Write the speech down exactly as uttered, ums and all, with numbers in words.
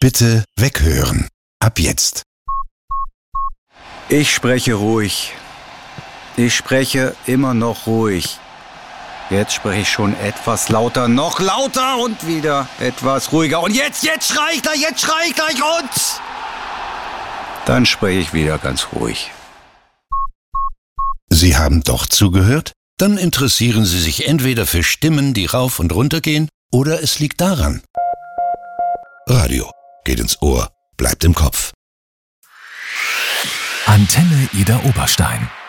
Bitte weghören. Ab jetzt. Ich spreche ruhig. Ich spreche immer noch ruhig. Jetzt spreche ich schon etwas lauter, noch lauter und wieder etwas ruhiger. Und jetzt, jetzt schrei ich gleich, jetzt schrei ich gleich und... Dann spreche ich wieder ganz ruhig. Sie haben doch zugehört? Dann interessieren Sie sich entweder für Stimmen, die rauf und runter gehen, oder es liegt daran. Radio geht ins Ohr, bleibt im Kopf. Antenne Idar Oberstein.